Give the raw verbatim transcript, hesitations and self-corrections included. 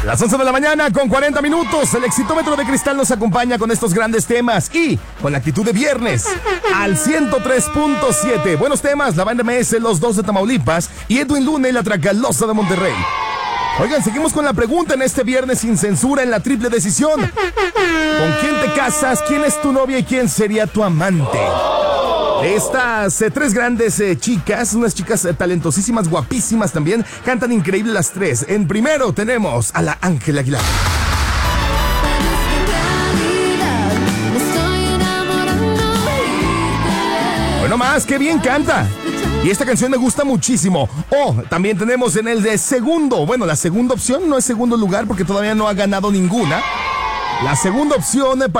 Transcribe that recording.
Las once de la mañana con cuarenta minutos, el Exitómetro de Cristal nos acompaña con estos grandes temas y con la actitud de viernes al ciento tres punto siete. Buenos temas, la banda M S, Los Dos de Tamaulipas y Edwin Luna y la Tracalosa de Monterrey. Oigan, seguimos con la pregunta en este viernes sin censura en la triple decisión. ¿Con quién te casas? ¿Quién es tu novia y quién sería tu amante? Estas eh, tres grandes eh, chicas, unas chicas eh, talentosísimas, guapísimas también, cantan increíble las tres. En primero tenemos a la Ángela Aguilar. Bueno más, qué bien canta. Y esta canción me gusta muchísimo. Oh, también tenemos en el de segundo. Bueno, la segunda opción no es segundo lugar porque todavía no ha ganado ninguna. La segunda opción para